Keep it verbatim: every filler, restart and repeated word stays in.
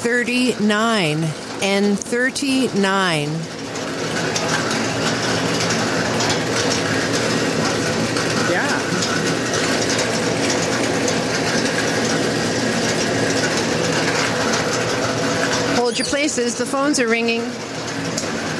thirty-nine. N thirty-nine. Yeah. Hold your places. The phones are ringing.